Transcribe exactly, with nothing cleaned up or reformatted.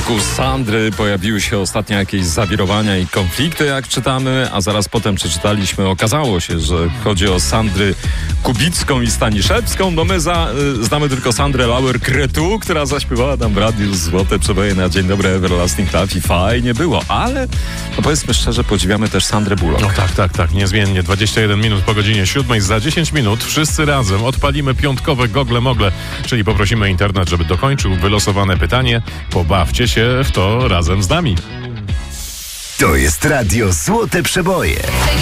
wokół Sandry pojawiły się ostatnio jakieś zawirowania i konflikty, jak czytamy, a zaraz potem przeczytaliśmy, okazało się, że chodzi o Sandry Kubicką i Staniszewską. No my za, y, znamy tylko Sandrę Lauer-Kretu, która zaśpiewała tam w radiu Złote Przeboje na Dzień Dobry Everlasting Love i fajnie było, ale no powiedzmy szczerze, podziwiamy też Sandrę Bullock. No tak, tak, tak, niezmiennie. dwadzieścia jeden minut po godzinie siódmej. Za dziesięć minut wszyscy razem odpalimy piątkowe gogle-mogle, czyli poprosimy internet, żeby dokończył wylosowane pytanie. Pobawcie się w to razem z nami. To jest radio Złote Przeboje.